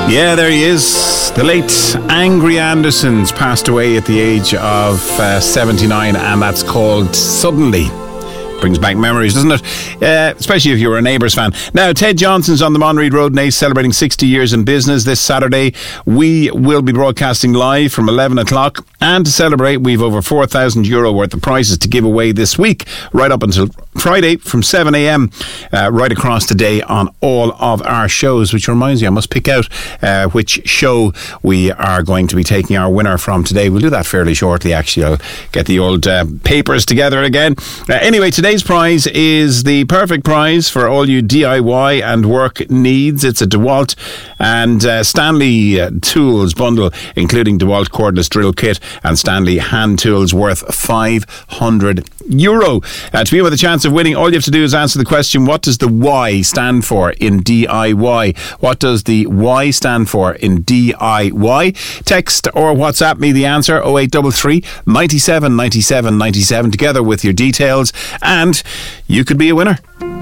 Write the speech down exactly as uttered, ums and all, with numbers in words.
Yeah, there he is. The late Angry Anderson's passed away at the age of uh, seventy-nine, and that's called Suddenly. Brings back memories, doesn't it? Uh, especially if you were a Neighbours fan. Now, Ted Johnson's on the Monreid Road in Ace, celebrating sixty years in business this Saturday. We will be broadcasting live from eleven o'clock. And to celebrate, we've over four thousand euro worth of prizes to give away this week, right up until Friday from seven a.m. Uh, right across the day on all of our shows, which reminds me, I must pick out uh, which show we are going to be taking our winner from today. We'll do that fairly shortly, actually. I'll get the old uh, papers together again. Uh, anyway, today Today's prize is the perfect prize for all you D I Y and work needs. It's a DeWalt and uh, Stanley uh, tools bundle, including DeWalt cordless drill kit and Stanley hand tools worth five hundred euro. Uh, to be with a chance of winning, all you have to do is answer the question, what does the Y stand for in D I Y? What does the Y stand for in D I Y? Text or WhatsApp me the answer, oh eight three three, nine seven, nine seven, nine seven, together with your details, and you could be a winner.